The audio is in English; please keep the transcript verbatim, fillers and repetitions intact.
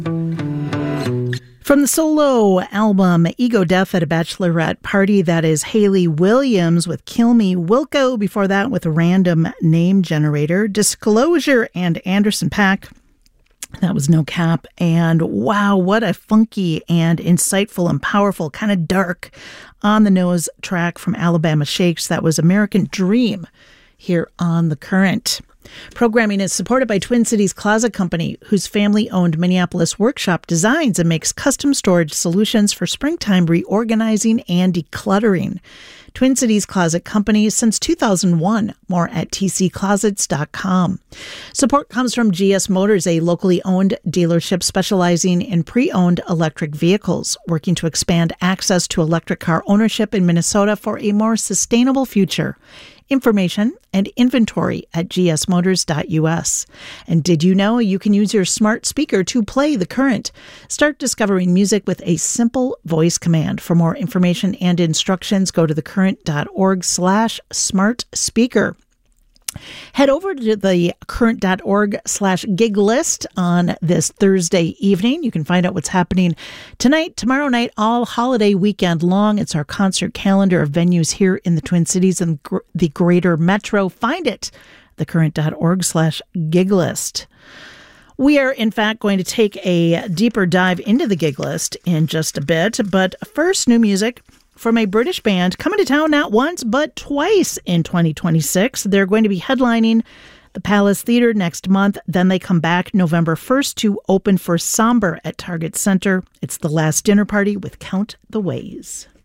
From the solo album Ego Death at a Bachelorette Party, that is Hayley Williams with Kill Me. Wilco before that with Random Name Generator. Disclosure and Anderson .Paak. That was No Cap. And wow, what a funky and insightful and powerful, kind of dark, on the nose track from Alabama Shakes. That was American Dream here on The Current. Programming is supported by Twin Cities Closet Company, whose family-owned Minneapolis workshop designs and makes custom storage solutions for springtime reorganizing and decluttering. Twin Cities Closet Company since two thousand one. More at t c closets dot com. Support comes from G S Motors, a locally owned dealership specializing in pre-owned electric vehicles, working to expand access to electric car ownership in Minnesota for a more sustainable future. Information and inventory at g s motors dot u s. And did you know you can use your smart speaker to play The Current? Start discovering music with a simple voice command. For more information and instructions, go to thecurrent.org slash smart speaker. Head over to the current.org slash gig list on this Thursday evening. You can find out what's happening tonight, tomorrow night, all holiday weekend long. It's our concert calendar of venues here in the Twin Cities and gr- the greater metro. Find it, thecurrent.org slash gig list. We are, in fact, going to take a deeper dive into the gig list in just a bit. But first, new music from a British band coming to town not once, but twice in twenty twenty-six. They're going to be headlining the Palace Theater next month. Then they come back November first to open for Somber at Target Center. It's The Last Dinner Party with Count the Ways.